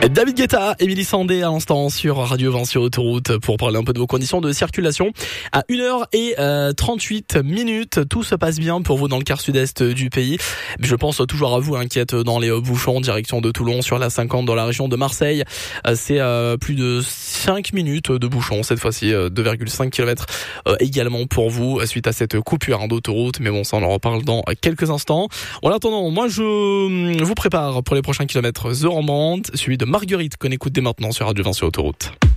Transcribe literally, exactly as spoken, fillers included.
David Guetta, Émilie Sandé à l'instant sur Radio vingt sur Autoroute pour parler un peu de vos conditions de circulation. À une heure trente-huit minutes, tout se passe bien pour vous dans le quart sud-est du pays. Je pense toujours à vous hein, qui êtes dans les bouchons direction de Toulon sur la cinquante dans la région de Marseille. C'est euh, plus de cinq minutes de bouchons cette fois-ci, deux virgule cinq kilomètres euh, également pour vous suite à cette coupure hein, d'autoroute. Mais bon, ça on en reparle dans quelques instants. En attendant, moi je vous prépare pour les prochains kilomètres The Rembrandt, suivi de Marguerite qu'on écoute dès maintenant sur Radio vingt sur Autoroute.